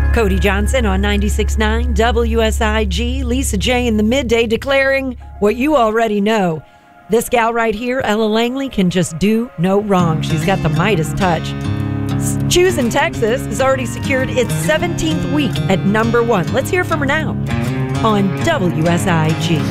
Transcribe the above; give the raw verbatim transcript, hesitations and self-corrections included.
Cody Johnson on ninety-six point nine W S I G. Lisa J in the midday declaring what you already know. This gal right here, Ella Langley, can just do no wrong. She's got the Midas touch. Choose in Texas has already secured its seventeenth week at number one. Let's hear from her now on W S I G.